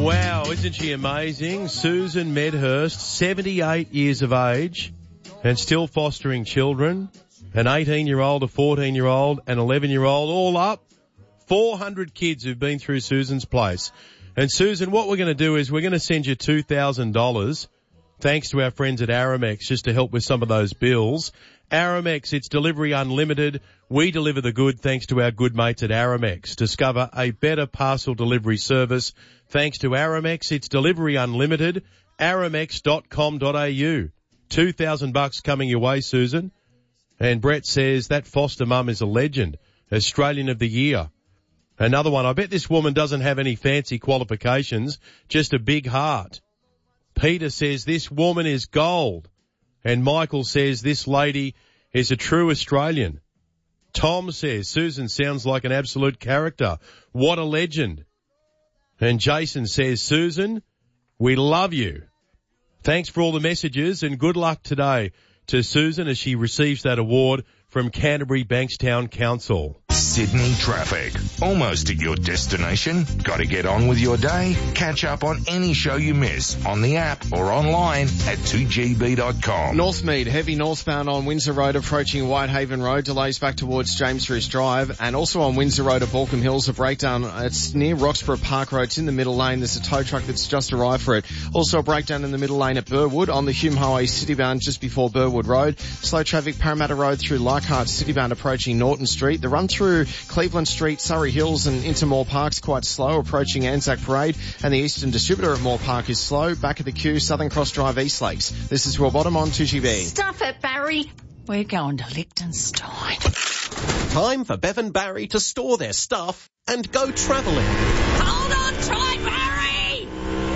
Wow, isn't she amazing? Susan Medhurst, 78 years of age and still fostering children. An 18-year-old, a 14-year-old, an 11-year-old, all up. 400 kids who've been through Susan's place. And Susan, what we're going to do is we're going to send you $2,000 thanks to our friends at Aramex just to help with some of those bills. Aramex, it's delivery unlimited. We deliver the good thanks to our good mates at Aramex. Discover a better parcel delivery service thanks to Aramex. It's delivery unlimited. Aramex.com.au. $2,000 coming your way, Susan. And Brett says that foster mum is a legend. Australian of the Year. Another one. I bet this woman doesn't have any fancy qualifications, just a big heart. Peter says this woman is gold. And Michael says this lady is a true Australian. Tom says Susan sounds like an absolute character. What a legend. And Jason says, Susan, we love you. Thanks for all the messages and good luck today to Susan as she receives that award from Canterbury Bankstown Council. Sydney traffic. Almost at your destination? Got to get on with your day? Catch up on any show you miss on the app or online at 2gb.com. Northmead, heavy northbound on Windsor Road approaching Whitehaven Road. Delays back towards James Bruce Drive. And also on Windsor Road at Balcombe Hills, a breakdown. It's near Roxburgh Park Road. It's in the middle lane. There's a tow truck that's just arrived for it. Also a breakdown in the middle lane at Burwood on the Hume Highway citybound just before Burwood Road. Slow traffic Parramatta Road through Leichhardt citybound approaching Norton Street. The run through Cleveland Street, Surrey Hills and into Moore Park's quite slow approaching Anzac Parade, and the Eastern Distributor at Moore Park is slow. Back at the queue, Southern Cross Drive, East Lakes. This is Rob Bottom on 2GB. Stuff it, Barry. We're going to Liechtenstein. Time for Bevan Barry to store their stuff and go travelling. Hold on tight, Barry!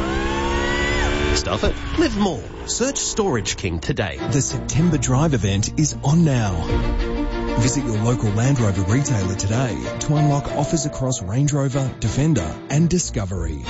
Stuff it. Live more. Search Storage King today. The September Drive event is on now. Visit your local Land Rover retailer today to unlock offers across Range Rover, Defender and Discovery.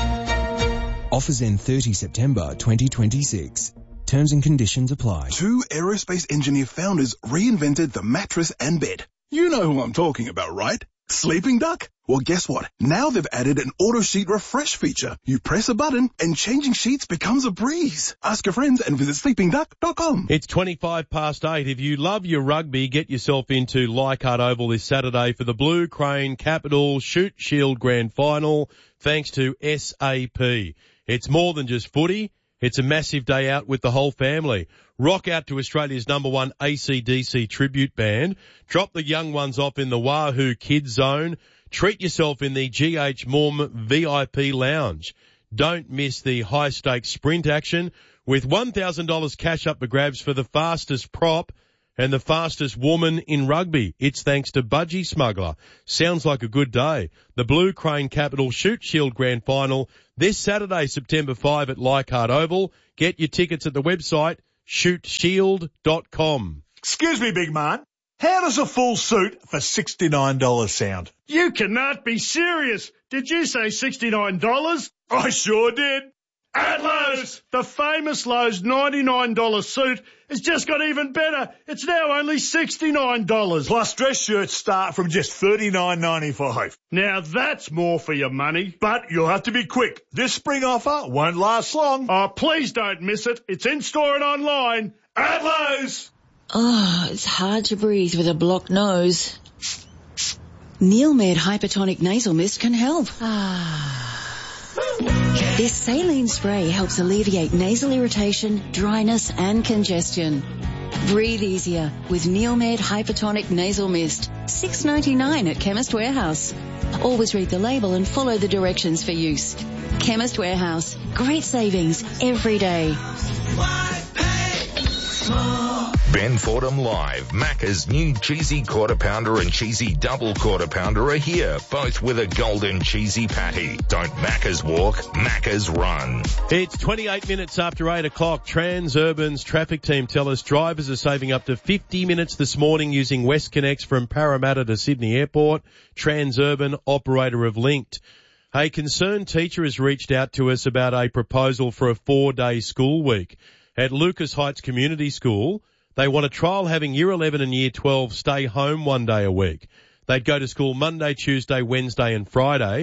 Offers end 30 September 2026. Terms and conditions apply. Two aerospace engineer founders reinvented the mattress and bed. You know who I'm talking about, right? Sleeping Duck? Well, guess what? Now they've added an auto sheet refresh feature. You press a button and changing sheets becomes a breeze. Ask your friends and visit sleepingduck.com. It's 8:25. If you love your rugby, get yourself into Leichhardt Oval this Saturday for the Blue Crane Capital Shoot Shield Grand Final thanks to SAP. It's more than just footy. It's a massive day out with the whole family. Rock out to Australia's #1 AC/DC tribute band. Drop the young ones off in the Wahoo Kids Zone. Treat yourself in the GH Morm VIP Lounge. Don't miss the high-stakes sprint action with $1,000 cash up for grabs for the fastest prop and the fastest woman in rugby. It's thanks to Budgie Smuggler. Sounds like a good day. The Blue Crane Capital Shoot Shield Grand Final this Saturday, September 5 at Leichhardt Oval. Get your tickets at the website shootshield.com. Excuse me, big man. How does a full suit for $69 sound? You cannot be serious. Did you say $69? I sure did. At Lowe's, the famous Lowe's $99 suit has just got even better. It's now only $69. Plus dress shirts start from just $39.95. Now that's more for your money. But you'll have to be quick. This spring offer won't last long. Oh, please don't miss it. It's in store and online. At Lowe's. Oh, it's hard to breathe with a blocked nose. Neilmed Hypertonic Nasal Mist can help. This saline spray helps alleviate nasal irritation, dryness and congestion. Breathe easier with Neilmed Hypertonic Nasal Mist. $6.99 at Chemist Warehouse. Always read the label and follow the directions for use. Chemist Warehouse. Great savings every day. Ben Fordham Live. Macca's new cheesy quarter pounder and cheesy double quarter pounder are here, both with a golden cheesy patty. Don't Macca's walk, Macca's run. It's 28 minutes after 8 o'clock. Transurban's traffic team tell us drivers are saving up to 50 minutes this morning using WestConnex from Parramatta to Sydney Airport. Transurban, operator of Linked. A concerned teacher has reached out to us about a proposal for a 4-day school week. At Lucas Heights Community School, they want to trial having Year 11 and Year 12 stay home 1 day a week. They'd go to school Monday, Tuesday, Wednesday and Friday.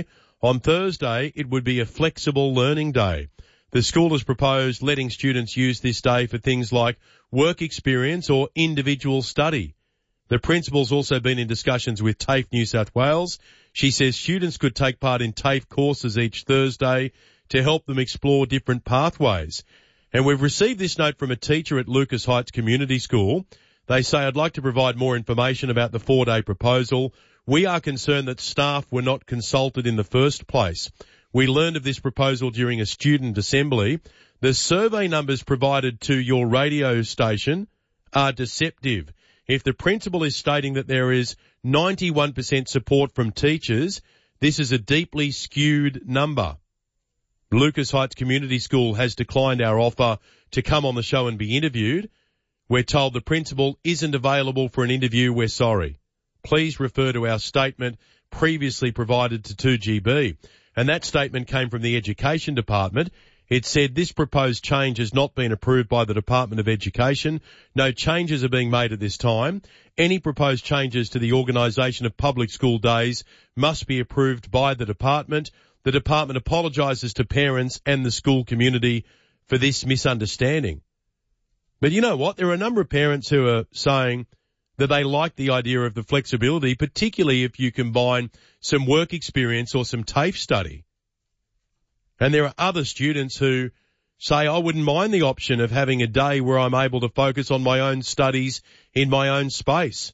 On Thursday, it would be a flexible learning day. The school has proposed letting students use this day for things like work experience or individual study. The principal's also been in discussions with TAFE New South Wales. She says students could take part in TAFE courses each Thursday to help them explore different pathways. And we've received this note from a teacher at Lucas Heights Community School. They say, I'd like to provide more information about the 4-day proposal. We are concerned that staff were not consulted in the first place. We learned of this proposal during a student assembly. The survey numbers provided to your radio station are deceptive. If the principal is stating that there is 91% support from teachers, this is a deeply skewed number. Lucas Heights Community School has declined our offer to come on the show and be interviewed. We're told the principal isn't available for an interview. We're sorry. Please refer to our statement previously provided to 2GB. And that statement came from the Education Department. It said this proposed change has not been approved by the Department of Education. No changes are being made at this time. Any proposed changes to the organisation of public school days must be approved by the department. The department apologises to parents and the school community for this misunderstanding. But you know what? There are a number of parents who are saying that they like the idea of the flexibility, particularly if you combine some work experience or some TAFE study. And there are other students who say, I wouldn't mind the option of having a day where I'm able to focus on my own studies in my own space.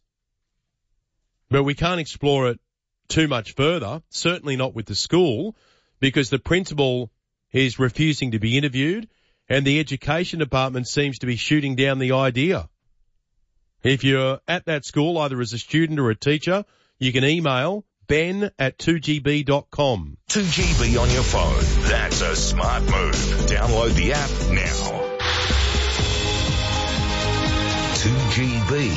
But we can't explore it too much further, certainly not with the school, because the principal is refusing to be interviewed and the Education Department seems to be shooting down the idea. If you're at that school, either as a student or a teacher, you can email ben@2gb.com. 2GB on your phone. That's a smart move. Download the app now. 2GB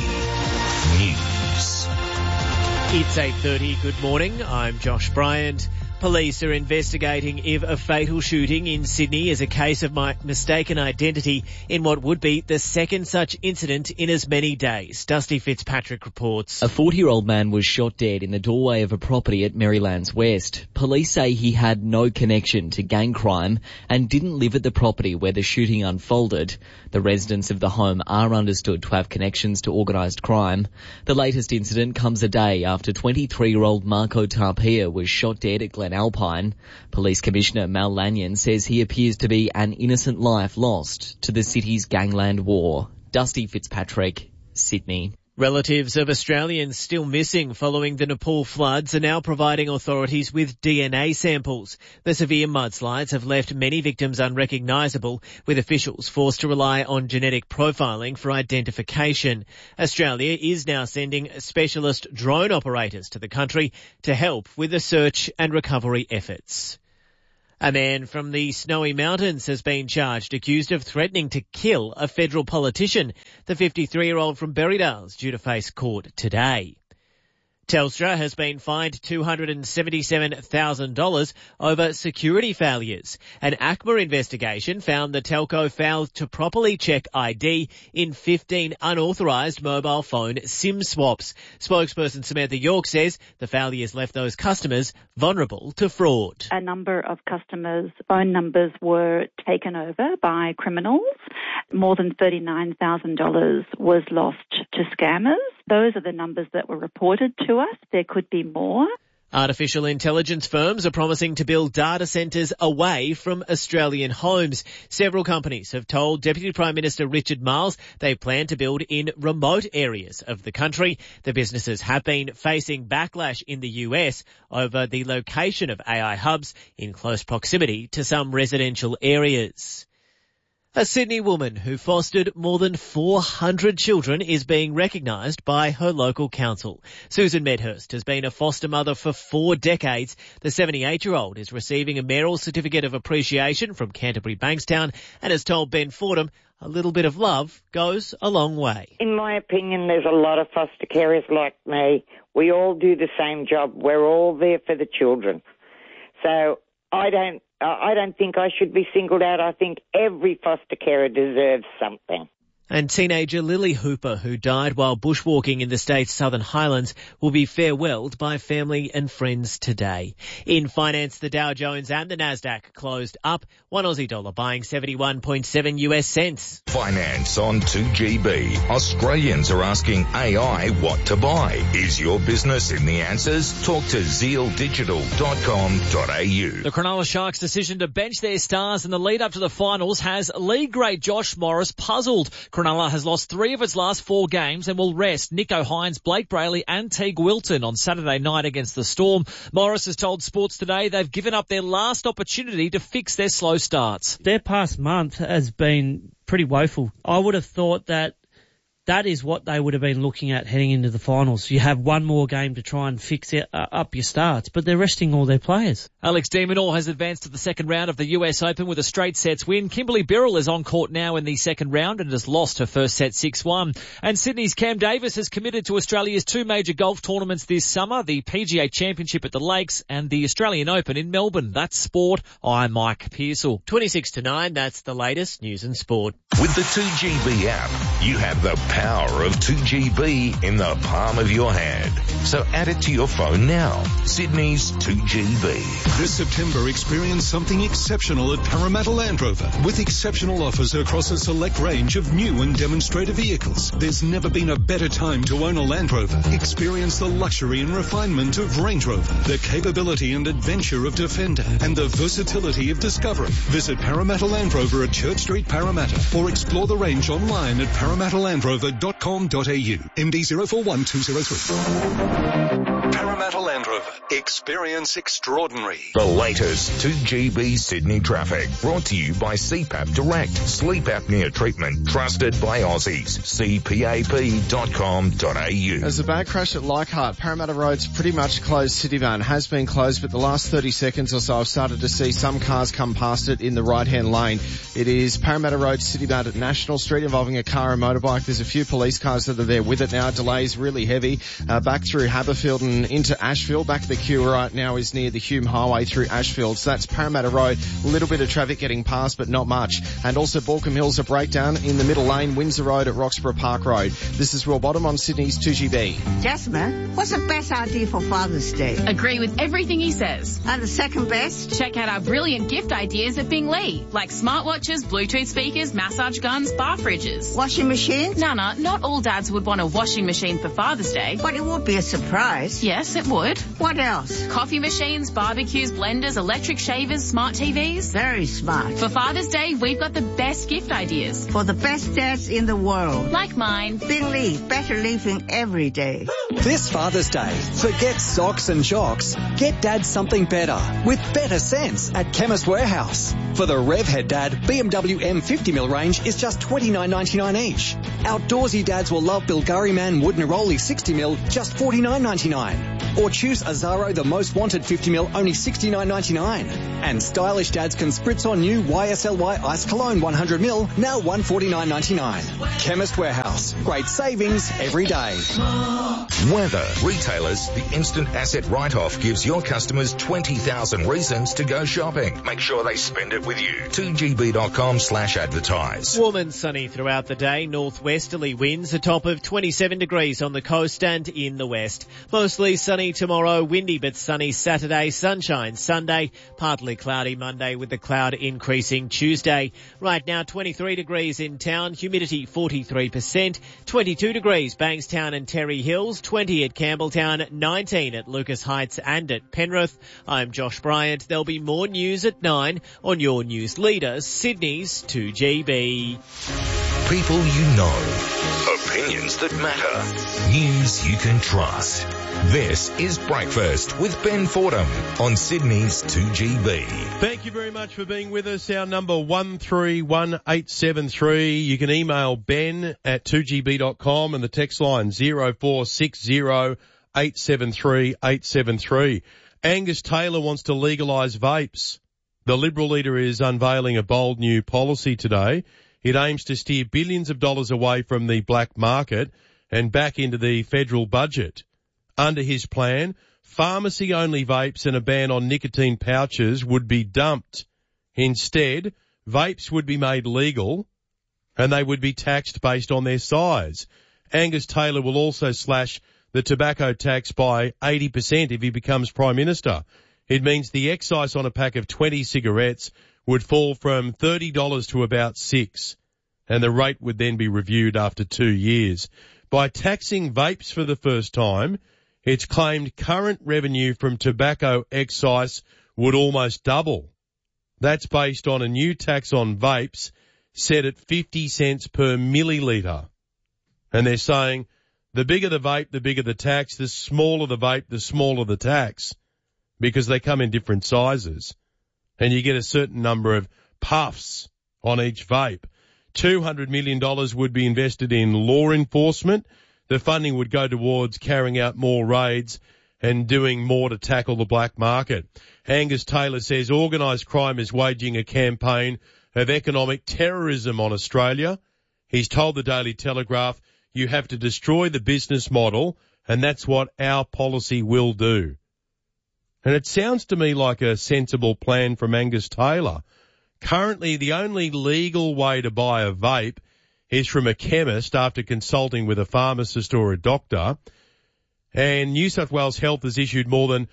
News. It's 8:30. Good morning. I'm Josh Bryant. Police are investigating if a fatal shooting in Sydney is a case of mistaken identity in what would be the second such incident in as many days. Dusty Fitzpatrick reports. A 40-year-old man was shot dead in the doorway of a property at Marylands West. Police say he had no connection to gang crime and didn't live at the property where the shooting unfolded. The residents of the home are understood to have connections to organised crime. The latest incident comes a day after 23-year-old Marco Tarpia was shot dead at Glen Alpine. Police Commissioner Mal Lanyon says he appears to be an innocent life lost to the city's gangland war. Dusty Fitzpatrick, Sydney. Relatives of Australians still missing following the Nepal floods are now providing authorities with DNA samples. The severe mudslides have left many victims unrecognisable, with officials forced to rely on genetic profiling for identification. Australia is now sending specialist drone operators to the country to help with the search and recovery efforts. A man from the Snowy Mountains has been charged, accused of threatening to kill a federal politician. The 53-year-old from Berrydale is due to face court today. Telstra has been fined $277,000 over security failures. An ACMA investigation found the telco failed to properly check ID in 15 unauthorised mobile phone SIM swaps. Spokesperson Samantha York says the failures left those customers vulnerable to fraud. A number of customers' phone numbers were taken over by criminals. More than $39,000 was lost to scammers. Those are the numbers that were reported to us. There could be more. Artificial intelligence firms are promising to build data centres away from Australian homes. Several companies have told Deputy Prime Minister Richard Marles they plan to build in remote areas of the country. The businesses have been facing backlash in the US over the location of AI hubs in close proximity to some residential areas. A Sydney woman who fostered more than 400 children is being recognised by her local council. Susan Medhurst has been a foster mother for 4 decades. The 78-year-old is receiving a mayoral certificate of appreciation from Canterbury Bankstown and has told Ben Fordham a little bit of love goes a long way. In my opinion, there's a lot of foster carers like me. We all do the same job. We're all there for the children. So I don't think I should be singled out. I think every foster carer deserves something. And teenager Lily Hooper, who died while bushwalking in the state's Southern Highlands, will be farewelled by family and friends today. In finance, the Dow Jones and the Nasdaq closed up, one Aussie dollar buying 71.7 US cents. Finance on 2GB. Australians are asking AI what to buy. Is your business in the answers? Talk to zealdigital.com.au. The Cronulla Sharks' decision to bench their stars in the lead up to the finals has league great Josh Morris puzzled. Cronulla has lost 3 of its last 4 games and will rest Nico Hines, Blake Brayley and Teague Wilton on Saturday night against the Storm. Morris has told Sports Today they've given up their last opportunity to fix their slow starts. Their past month has been pretty woeful. I would have thought that is what they would have been looking at heading into the finals. You have one more game to try and fix up your starts, but they're resting all their players. Alex de Minaur has advanced to the second round of the US Open with a straight sets win. Kimberly Birrell is on court now in the second round and has lost her first set 6-1. And Sydney's Cam Davis has committed to Australia's 2 major golf tournaments this summer, the PGA Championship at the Lakes and the Australian Open in Melbourne. That's sport. I'm Mike Pearsall. 26 to 9, that's the latest news and sport. With the 2GB app, you have the power of 2GB in the palm of your hand. So add it to your phone now. Sydney's 2GB. This September, experience something exceptional at Parramatta Land Rover with exceptional offers across a select range of new and demonstrator vehicles. There's never been a better time to own a Land Rover. Experience the luxury and refinement of Range Rover, the capability and adventure of Defender, and the versatility of Discovery. Visit Parramatta Land Rover at Church Street, Parramatta, or explore the range online at parramattalandrover.com.au. MD 041203. Parramatta Land Rover. Experience extraordinary. The latest 2GB Sydney traffic. Brought to you by CPAP Direct. Sleep apnea treatment. Trusted by Aussies. CPAP.com.au. There's a bad crash at Leichhardt. Parramatta Road's pretty much closed. Citybound has been closed, but the last 30 seconds or so I've started to see some cars come past it in the right-hand lane. It is Parramatta Road, Citybound at National Street involving a car and motorbike. There's a few police cars that are there with it now. Delays really heavy. Back through Haberfield and into Ashfield. Back the queue right now is near the Hume Highway through Ashfield. So that's Parramatta Road. A little bit of traffic getting past, but not much. And also Baulkham Hills, a breakdown in the middle lane, Windsor Road at Roxburgh Park Road. This is Will Bottom on Sydney's 2GB. Jasmine, what's the best idea for Father's Day? Agree with everything he says. And the second best? Check out our brilliant gift ideas at Bing Lee, like smartwatches, Bluetooth speakers, massage guns, bar fridges. Washing machines? Nana, not all dads would want a washing machine for Father's Day. But it would be a surprise. Yes, it would. What else? Coffee machines, barbecues, blenders, electric shavers, smart TVs. Very smart. For Father's Day, we've got the best gift ideas. For the best dads in the world. Like mine. Bing Lee, better living every day. This Father's Day, forget socks and jocks. Get Dad something better with better sense at Chemist Warehouse. For the Revhead Dad, BMW M50mm range is just $29.99 each. Outdoorsy dads will love Bilgari Man Wood Neroli 60mm, just $49.99. Or choose Azaro The Most Wanted 50mm, only $69.99. And stylish dads can spritz on new YSLY Ice Cologne 100ml, now $149.99. Chemist Warehouse. Great savings every day. Weather. Retailers, the instant asset write-off gives your customers 20,000 reasons to go shopping. Make sure they spend it with you. 2gb.com/advertise. Warm and sunny throughout the day. Northwesterly winds, a top of 27 degrees on the coast and in the west. Mostly sunny tomorrow, windy but sunny Saturday, sunshine Sunday, partly cloudy Monday with the cloud increasing Tuesday. Right now 23 degrees in town, humidity 43%, 22 degrees Bankstown and Terry Hills, 20 at Campbelltown, 19 at Lucas Heights and at Penrith. I'm Josh Bryant. There'll be more news at 9 on your news leader, Sydney's 2GB. People you know. Opinions that matter. News you can trust. This is Breakfast with Ben Fordham on Sydney's 2GB. Thank you very much for being with us. Our number 131873. You can email ben at 2gb.com and the text line 0460 873 873. Angus Taylor wants to legalise vapes. The Liberal leader is unveiling a bold new policy today. It aims to steer billions of dollars away from the black market and back into the federal budget. Under his plan, pharmacy-only vapes and a ban on nicotine pouches would be dumped. Instead, vapes would be made legal and they would be taxed based on their size. Angus Taylor will also slash the tobacco tax by 80% if he becomes Prime Minister. It means the excise on a pack of 20 cigarettes would fall from $30 to about $6, and the rate would then be reviewed after 2 years. By taxing vapes for the first time, it's claimed current revenue from tobacco excise would almost double. That's based on a new tax on vapes set at 50 cents per millilitre. And they're saying the bigger the vape, the bigger the tax, the smaller the vape, the smaller the tax, because they come in different sizes. And you get a certain number of puffs on each vape. $200 million would be invested in law enforcement. The funding would go towards carrying out more raids and doing more to tackle the black market. Angus Taylor says organised crime is waging a campaign of economic terrorism on Australia. He's told the Daily Telegraph, you have to destroy the business model, and that's what our policy will do. And it sounds to me like a sensible plan from Angus Taylor. Currently, the only legal way to buy a vape is from a chemist after consulting with a pharmacist or a doctor. And New South Wales Health has issued more than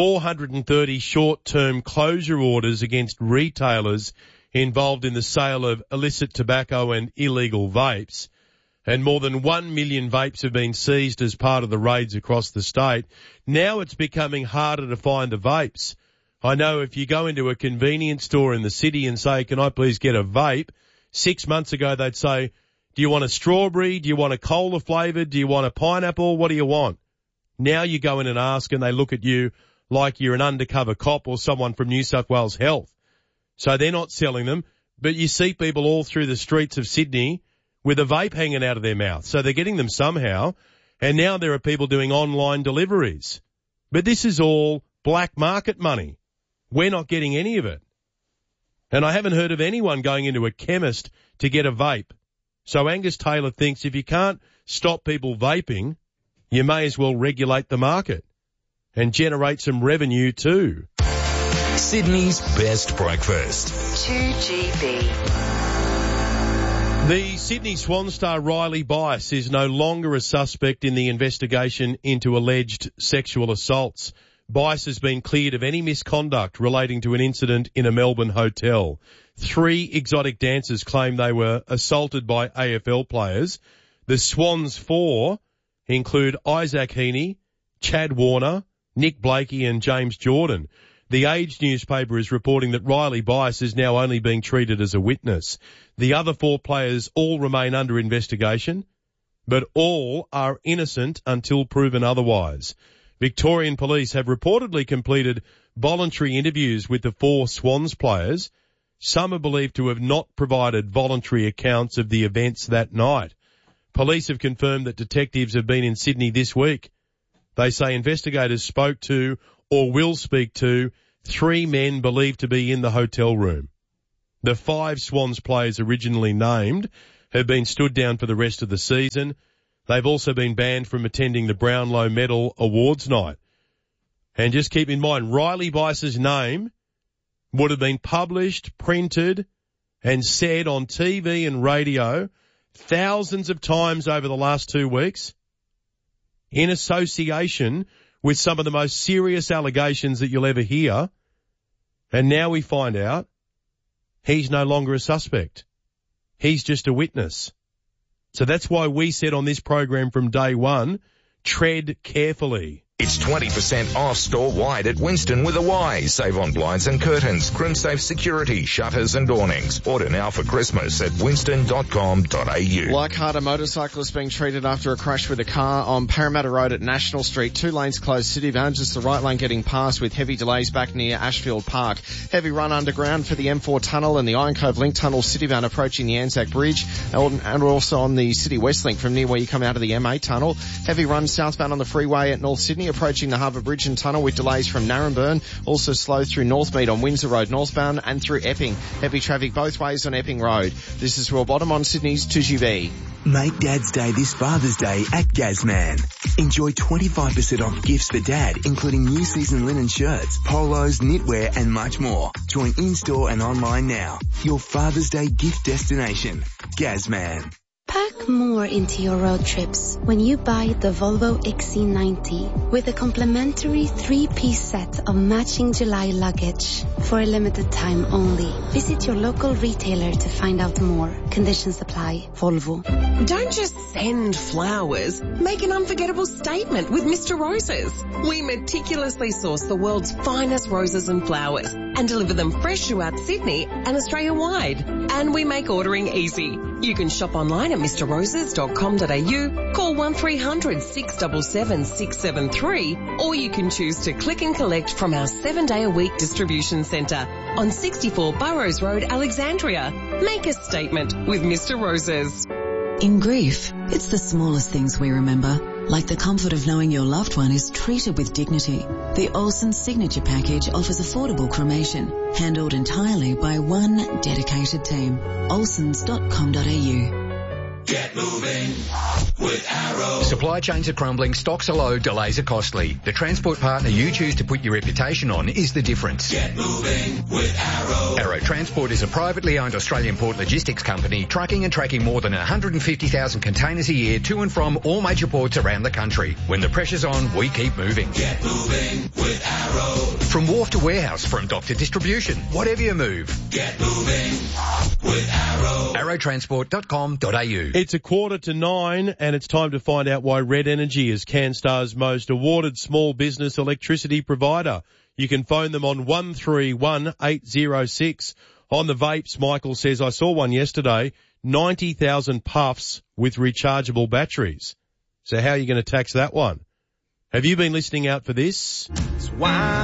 430 short-term closure orders against retailers involved in the sale of illicit tobacco and illegal vapes. And more than 1 million vapes have been seized as part of the raids across the state. Now it's becoming harder to find the vapes. I know if you go into a convenience store in the city and say, can I please get a vape? 6 months ago they'd say, do you want a strawberry? Do you want a cola flavoured? Do you want a pineapple? What do you want? Now you go in and ask and they look at you like you're an undercover cop or someone from New South Wales Health. So they're not selling them, but you see people all through the streets of Sydney with a vape hanging out of their mouth. So they're getting them somehow, and now there are people doing online deliveries. But this is all black market money. We're not getting any of it. And I haven't heard of anyone going into a chemist to get a vape. So Angus Taylor thinks if you can't stop people vaping, you may as well regulate the market and generate some revenue too. Sydney's best breakfast. 2GB. The Sydney Swan star Riley Bice is no longer a suspect in the investigation into alleged sexual assaults. Bice has been cleared of any misconduct relating to an incident in a Melbourne hotel. 3 exotic dancers claim they were assaulted by AFL players. The Swans 4 include Isaac Heaney, Chad Warner, Nick Blakey and James Jordan. The Age newspaper is reporting that Riley Bice is now only being treated as a witness. The other 4 players all remain under investigation, but all are innocent until proven otherwise. Victorian police have reportedly completed voluntary interviews with the 4 Swans players. Some are believed to have not provided voluntary accounts of the events that night. Police have confirmed that detectives have been in Sydney this week. They say investigators spoke to or will speak to 3 men believed to be in the hotel room. The 5 Swans players originally named have been stood down for the rest of the season. They've also been banned from attending the Brownlow Medal Awards night. And just keep in mind, Riley Bice's name would have been published, printed, and said on TV and radio thousands of times over the last 2 weeks in association with some of the most serious allegations that you'll ever hear. And now we find out he's no longer a suspect. He's just a witness. So that's why we said on this program from day one, tread carefully. It's 20% off store-wide at Winston with a Y. Save on blinds and curtains, CrimSafe security, shutters and awnings. Order now for Christmas at winston.com.au. Leichhardt, motorcyclist being treated after a crash with a car on Parramatta Road at National Street. 2 lanes closed, City Van, just the right lane getting past with heavy delays back near Ashfield Park. Heavy run underground for the M4 tunnel and the Iron Cove Link tunnel. City Van approaching the Anzac Bridge and also on the City West Link from near where you come out of the M8 tunnel. Heavy run southbound on the freeway at North Sydney, approaching the Harbour Bridge and tunnel with delays from Narrabeen. Also slow through Northmead on Windsor Road northbound and through Epping. Heavy traffic both ways on Epping Road. This is Royal Bottom on Sydney's 2GB. Make Dad's Day this Father's Day at Gazman. Enjoy 25% off gifts for Dad, including new season linen shirts, polos, knitwear and much more. Join in-store and online now. Your Father's Day gift destination. Gazman. Pack more into your road trips when you buy the Volvo XC90 with a complimentary 3-piece set of matching July luggage for a limited time only. Visit your local retailer to find out more. Conditions apply. Volvo. Don't just send flowers. Make an unforgettable statement with Mr. Roses. We meticulously source the world's finest roses and flowers and deliver them fresh throughout Sydney and Australia-wide. And we make ordering easy. You can shop online at mrroses.com.au, call 1300 677 673, or you can choose to click and collect from our 7-day-a-week distribution centre on 64 Burrows Road, Alexandria. Make a statement with Mr. Roses. In grief, it's the smallest things we remember, like the comfort of knowing your loved one is treated with dignity. The Olsen Signature Package offers affordable cremation, handled entirely by one dedicated team. Olsens.com.au. Get moving with Arrow. Supply chains are crumbling, stocks are low, delays are costly. The transport partner you choose to put your reputation on is the difference. Get moving with Arrow. Arrow Transport is a privately owned Australian port logistics company trucking and tracking more than 150,000 containers a year to and from all major ports around the country. When the pressure's on, we keep moving. Get moving with Arrow. From wharf to warehouse, from dock to distribution, whatever you move. Get moving with Arrow. Arrowtransport.com.au. It's 8:45, and it's time to find out why Red Energy is CanStar's most awarded small business electricity provider. You can phone them on 131806. On the vapes, Michael says, I saw one yesterday, 90,000 puffs with rechargeable batteries. So how are you going to tax that one? Have you been listening out for this? It's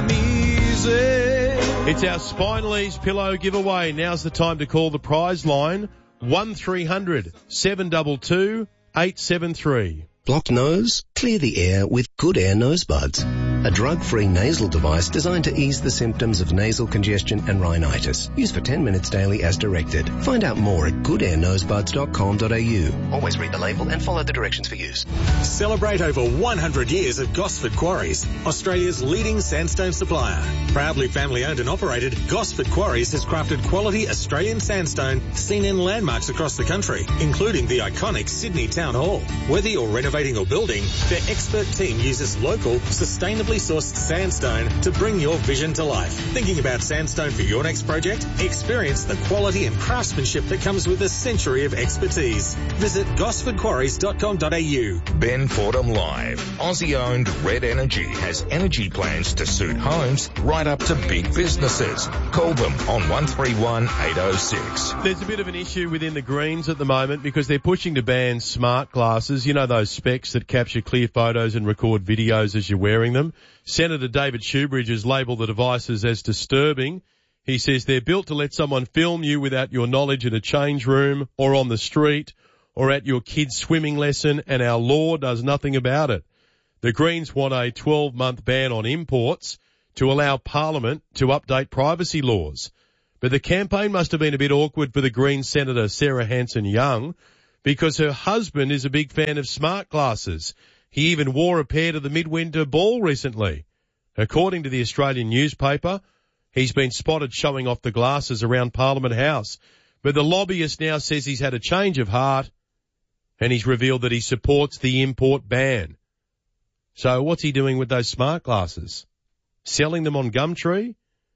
our Spinelli's pillow giveaway. Now's the time to call the prize line. 1300 722 873. Blocked nose? Clear the air with Good Air Nose Buds, a drug-free nasal device designed to ease the symptoms of nasal congestion and rhinitis. Use for 10 minutes daily as directed. Find out more at goodairnosebuds.com.au. Always read the label and follow the directions for use. Celebrate over 100 years at Gosford Quarries, Australia's leading sandstone supplier. Proudly family-owned and operated, Gosford Quarries has crafted quality Australian sandstone seen in landmarks across the country, including the iconic Sydney Town Hall. Whether you're renovating or building, their expert team uses local, sustainably sourced sandstone to bring your vision to life. Thinking about sandstone for your next project? Experience the quality and craftsmanship that comes with a century of expertise. Visit gosfordquarries.com.au. Ben Fordham Live. Aussie-owned Red Energy has energy plans to suit homes right up to big businesses. Call them on 131806. There's a bit of an issue within the Greens at the moment because they're pushing to ban smart glasses. You know, those specs that capture clear photos and record videos as you're wearing them. Senator David Shoebridge has labelled the devices as disturbing. He says they're built to let someone film you without your knowledge in a change room or on the street or at your kid's swimming lesson, and our law does nothing about it. The Greens want a 12-month ban on imports to allow Parliament to update privacy laws. But the campaign must have been a bit awkward for the Greens Senator Sarah Hanson-Young because her husband is a big fan of smart glasses. He even wore a pair to the midwinter ball recently. According to the Australian newspaper, he's been spotted showing off the glasses around Parliament House. But the lobbyist now says he's had a change of heart and he's revealed that he supports the import ban. So what's he doing with those smart glasses? Selling them on Gumtree?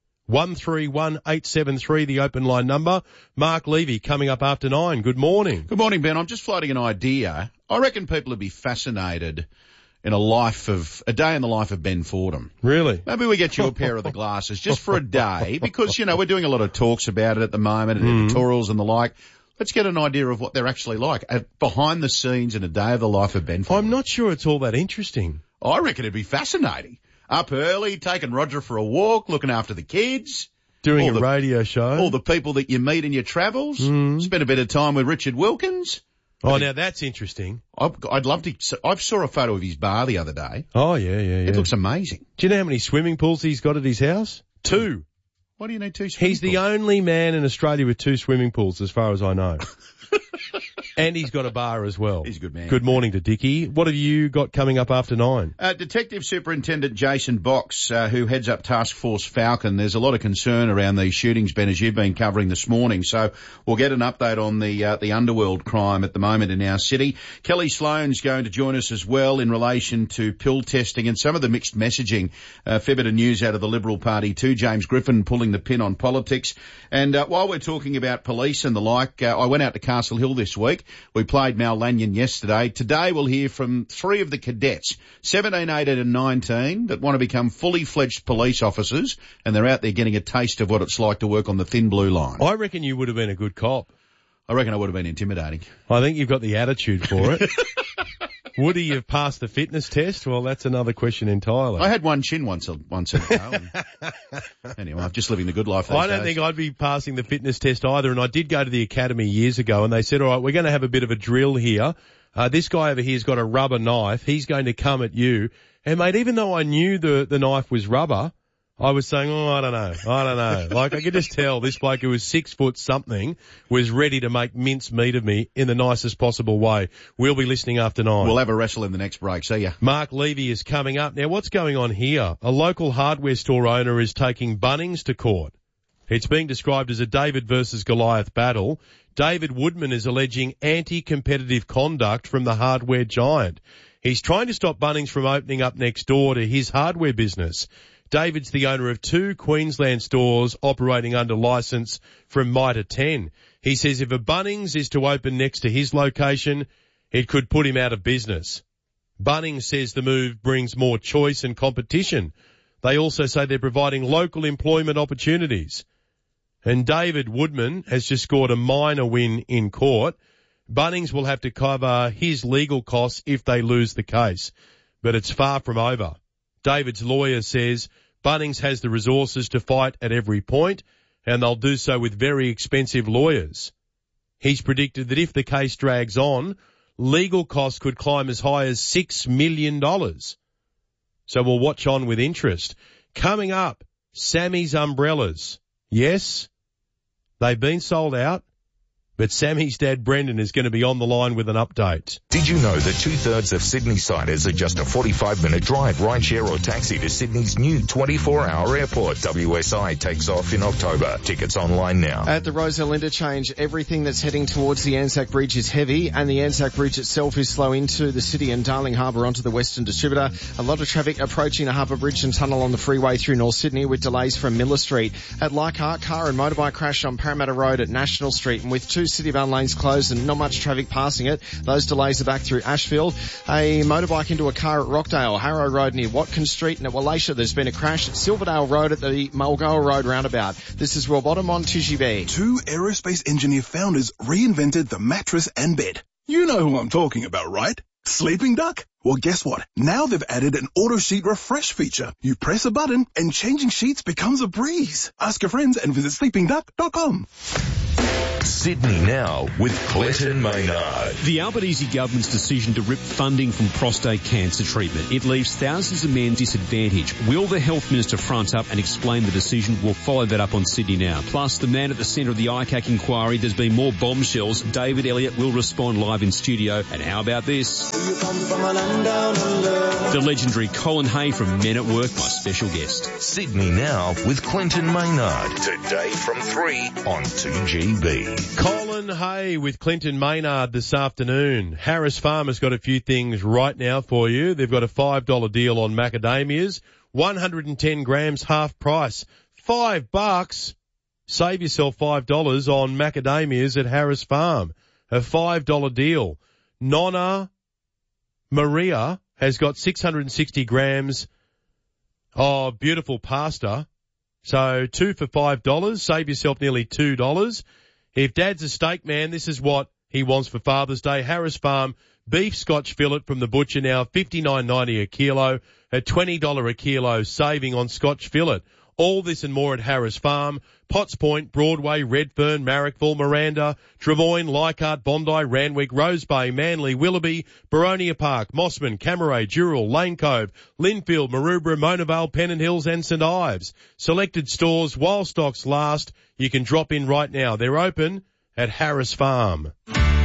131873, the open line number. Mark Levy coming up after 9. Good morning. Good morning, Ben. I'm just floating an idea. I reckon people would be fascinated in a day in the life of Ben Fordham. Really? Maybe we get you a pair of the glasses just for a day because, you know, we're doing a lot of talks about it at the moment and editorials and the like. Let's get an idea of what they're actually like behind the scenes in a day of the life of Ben Fordham. I'm not sure it's all that interesting. I reckon it'd be fascinating. Up early, taking Roger for a walk, looking after the kids. Doing a radio show. All the people that you meet in your travels. Spend a bit of time with Richard Wilkins. Oh, now that's interesting. I'd love to. I saw a photo of his bar the other day. Oh, yeah. It looks amazing. Do you know how many swimming pools he's got at his house? 2. Why do you need 2 swimming pools? He's the only man in Australia with 2 swimming pools, as far as I know. And he's got a bar as well. He's a good man. Good morning to Dickie. What have you got coming up after 9? Detective Superintendent Jason Box, who heads up Task Force Falcon, there's a lot of concern around these shootings, Ben, as you've been covering this morning. So we'll get an update on the underworld crime at the moment in our city. Kelly Sloan's going to join us as well in relation to pill testing and some of the mixed messaging. Fair bit of news out of the Liberal Party too. James Griffin pulling the pin on politics. And while we're talking about police and the like, I went out to Castle Hill this week. We played Mal Lanyon yesterday. Today we'll hear from 3 of the cadets, 17, 18 and 19, that want to become fully fledged police officers, and they're out there getting a taste of what it's like to work on the thin blue line. I reckon you would have been a good cop. I reckon I would have been intimidating. I think you've got the attitude for it. Would he have passed the fitness test? Well, that's another question entirely. I had one chin once ago. Anyway, I'm just living the good life these days. I don't think I'd be passing the fitness test either, and I did go to the academy years ago, and they said, all right, we're going to have a bit of a drill here. This guy over here's got a rubber knife. He's going to come at you. And, mate, even though I knew the knife was rubber, I was saying, I don't know. Like, I could just tell this bloke who was 6 foot something was ready to make mince meat of me in the nicest possible way. We'll be listening after 9. We'll have a wrestle in the next break. See ya. Mark Levy is coming up. Now, what's going on here? A local hardware store owner is taking Bunnings to court. It's being described as a David versus Goliath battle. David Woodman is alleging anti-competitive conduct from the hardware giant. He's trying to stop Bunnings from opening up next door to his hardware business. David's the owner of 2 Queensland stores operating under licence from Mitre 10. He says if a Bunnings is to open next to his location, it could put him out of business. Bunnings says the move brings more choice and competition. They also say they're providing local employment opportunities. And David Woodman has just scored a minor win in court. Bunnings will have to cover his legal costs if they lose the case, but it's far from over. David's lawyer says Bunnings has the resources to fight at every point, and they'll do so with very expensive lawyers. He's predicted that if the case drags on, legal costs could climb as high as $6 million. So we'll watch on with interest. Coming up, Sammy's umbrellas. Yes, they've been sold out, but Sammy's dad Brendan is going to be on the line with an update. Did you know that 2/3 of Sydney siders are just a 45-minute drive, rideshare or taxi to Sydney's new 24-hour airport? WSI takes off in October. Tickets online now. At the Rosehill Interchange, everything that's heading towards the Anzac Bridge is heavy, and the Anzac Bridge itself is slow into the city and Darling Harbour onto the Western Distributor. A lot of traffic approaching the Harbour Bridge and Tunnel on the freeway through North Sydney with delays from Miller Street. At Leichhardt, car and motorbike crash on Parramatta Road at National Street, and with 2 Citybound lanes closed and not much traffic passing it, those delays are back through Ashfield. A motorbike into a car at Rockdale, Harrow Road near Watkins Street, and at Wallacia there's been a crash at Silverdale Road at the Mulgoa Road roundabout. This is Rob Bottom on Tishy B. 2 aerospace engineer founders reinvented the mattress and bed. You know who I'm talking about, right? Sleeping Duck? Well, guess what? Now they've added an auto sheet refresh feature. You press a button and changing sheets becomes a breeze. Ask your friends and visit sleepingduck.com. Sydney Now with Clinton Maynard. The Albanese government's decision to rip funding from prostate cancer treatment. It leaves thousands of men disadvantaged. Will the Health Minister front up and explain the decision? We'll follow that up on Sydney Now. Plus, the man at the centre of the ICAC inquiry. There's been more bombshells. David Elliott will respond live in studio. And how about this? The legendary Colin Hay from Men at Work, my special guest. Sydney Now with Clinton Maynard. Today from 3 on 2GB. Colin Hay with Clinton Maynard this afternoon. Harris Farm has got a few things right now for you. They've got a $5 deal on macadamias, 110 grams half price, $5. Save yourself $5 on macadamias at Harris Farm. A $5 deal. Nonna Maria has got 660 grams of beautiful pasta. So 2 for $5. Save yourself nearly $2. If Dad's a steak man, this is what he wants for Father's Day. Harris Farm beef Scotch fillet from the butcher now, $59.90 a kilo, a $20 a kilo saving on Scotch fillet. All this and more at Harris Farm, Potts Point, Broadway, Redfern, Marrickville, Miranda, Travoyne, Leichhardt, Bondi, Randwick, Rose Bay, Manly, Willoughby, Boronia Park, Mossman, Camaray, Dural, Lane Cove, Linfield, Maroubra, Mona Vale, Pennant Hills and St Ives. Selected stores while stocks last. You can drop in right now. They're open at Harris Farm.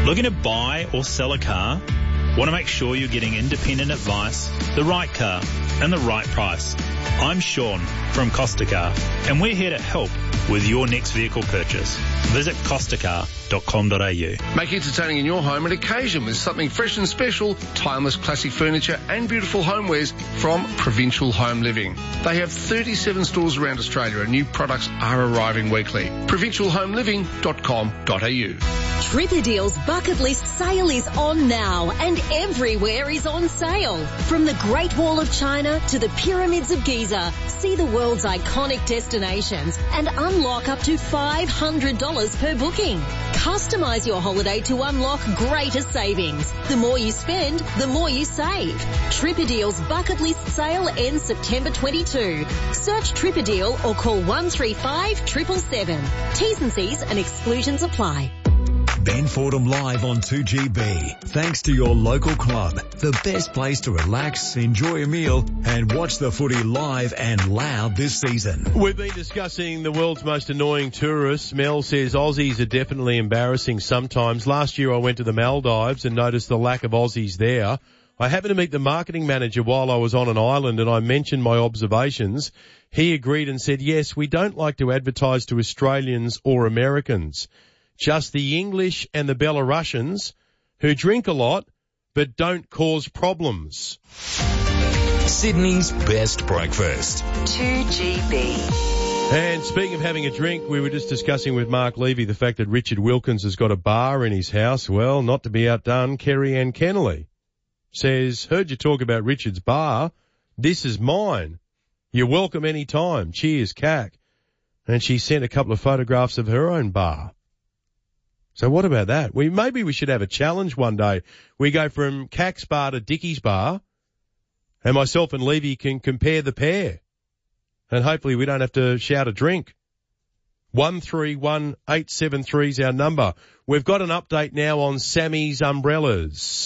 Looking to buy or sell a car? Want to make sure you're getting independent advice, the right car, and the right price? I'm Sean from Costa Car, and we're here to help with your next vehicle purchase. Visit costacar.com.au. Make entertaining in your home an occasion with something fresh and special, timeless classic furniture and beautiful homewares from Provincial Home Living. They have 37 stores around Australia and new products are arriving weekly. provincialhomeliving.com.au. Tripadeal's bucket list sale is on now and everywhere is on sale. From the Great Wall of China to the Pyramids of Giza, see the world's iconic destinations and unlock up to $500 per booking. Customise your holiday to unlock greater savings. The more you spend, the more you save. Tripadeal's bucket list sale ends September 22. Search Tripadeal or call 135 777. T's and C's and exclusions apply. Ben Fordham live on 2GB. Thanks to your local club, the best place to relax, enjoy a meal and watch the footy live and loud this season. We've been discussing the world's most annoying tourists. Mel says Aussies are definitely embarrassing sometimes. Last year I went to the Maldives and noticed the lack of Aussies there. I happened to meet the marketing manager while I was on an island and I mentioned my observations. He agreed and said, yes, we don't like to advertise to Australians or Americans. Just the English and the Belarusians who drink a lot but don't cause problems. Sydney's best breakfast. 2GB. And speaking of having a drink, we were just discussing with Mark Levy the fact that Richard Wilkins has got a bar in his house. Well, not to be outdone, Kerry Ann Kennelly says, heard you talk about Richard's bar. This is mine. You're welcome any time. Cheers, CAC. And she sent a couple of photographs of her own bar. So what about that? Maybe we should have a challenge one day. We go from CAC's bar to Dickie's bar, and myself and Levy can compare the pair. And hopefully we don't have to shout a drink. 131873 is our number. We've got an update now on Sammy's umbrellas.